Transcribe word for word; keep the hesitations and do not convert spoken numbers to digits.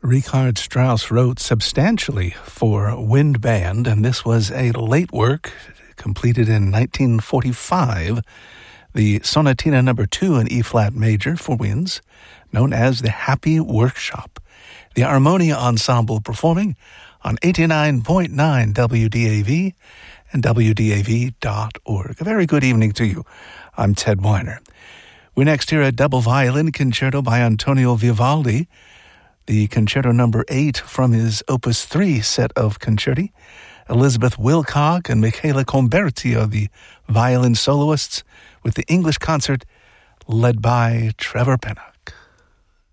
Richard Strauss wrote substantially for wind band, and this was a late work completed in nineteen forty-five, the Sonatina number two in E-flat major for winds, known as the Happy Workshop. The Harmonia Ensemble performing on eighty-nine point nine W D A V and W D A V dot org. A very good evening to you. I'm Ted Weiner. We next hear a double violin concerto by Antonio Vivaldi, the concerto number eight from his Opus three set of concerti. Elizabeth Wilcock and Michela Comberti are the violin soloists, with the English concert led by Trevor Pennock.